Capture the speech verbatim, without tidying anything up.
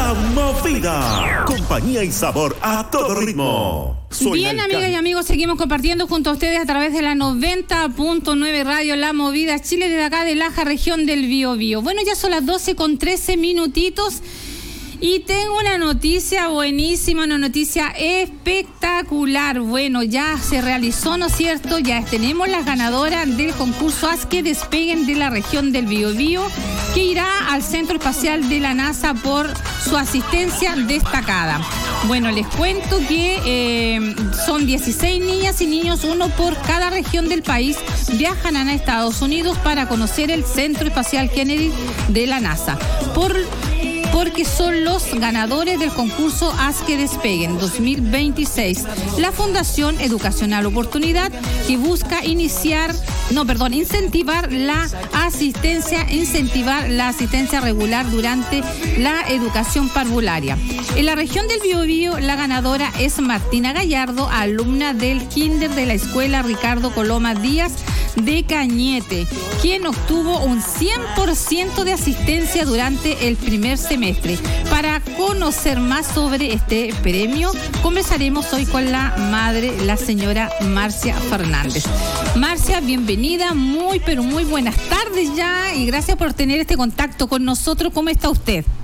La Movida. Compañía y sabor a todo ritmo. Soy Bien, amigas y amigos, seguimos compartiendo junto a ustedes a través de la noventa punto nueve Radio La Movida Chile, desde acá de Laja, región del Biobío. Bueno, ya son las doce con trece minutitos. Y tengo una noticia buenísima, una noticia espectacular. Bueno, ya se realizó, ¿no es cierto? Ya tenemos las ganadoras del concurso Haz que Despeguen de la región del Biobío, que irá al Centro Espacial de la NASA por su asistencia destacada. Bueno, les cuento que eh, son dieciséis niñas y niños, uno por cada región del país, viajan a Estados Unidos para conocer el Centro Espacial Kennedy de la NASA. Por porque son los ganadores del concurso Haz que Despeguen dos mil veintiséis. La Fundación Educacional Oportunidad, que busca iniciar, no, perdón, incentivar la asistencia, incentivar la asistencia regular durante la educación parvularia. En la región del Biobío, la ganadora es Martina Gallardo, alumna del Kinder de la Escuela Ricardo Coloma Díaz de Cañete, quien obtuvo un cien por ciento de asistencia durante el primer semestre. Para conocer más sobre este premio, conversaremos hoy con la madre, la señora Marcia Fernández. Marcia, bienvenida, muy pero muy buenas tardes ya, y gracias por tener este contacto con nosotros. ¿Cómo está usted?